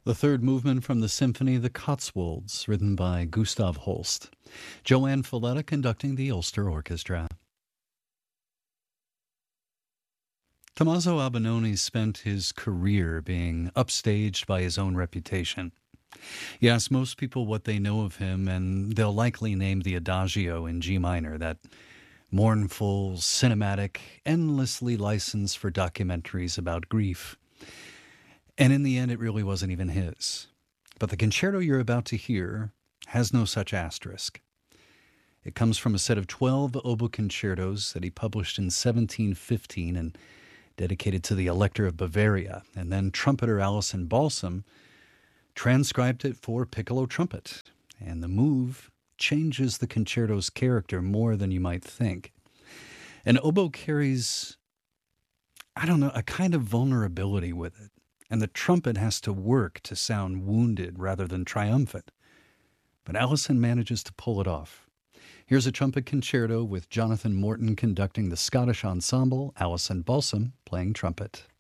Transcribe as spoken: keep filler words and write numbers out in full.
The third movement from the symphony The Cotswolds, written by Gustav Holst. Joanne Falletta conducting the Ulster Orchestra. Tommaso Albinoni spent his career being upstaged by his own reputation. You ask most people what they know of him, and they'll likely name the Adagio in G minor, that mournful, cinematic, endlessly licensed for documentaries about grief. And in the end, it really wasn't even his. But the concerto you're about to hear has no such asterisk. It comes from a set of twelve oboe concertos that he published in seventeen fifteen and dedicated to the Elector of Bavaria. And then trumpeter Alison Balsam transcribed it for piccolo trumpet. And the move changes the concerto's character more than you might think. An oboe carries, I don't know, a kind of vulnerability with it. And the trumpet has to work to sound wounded rather than triumphant. But Alison manages to pull it off. Here's a trumpet concerto with Jonathan Morton conducting the Scottish ensemble, Alison Balsam playing trumpet.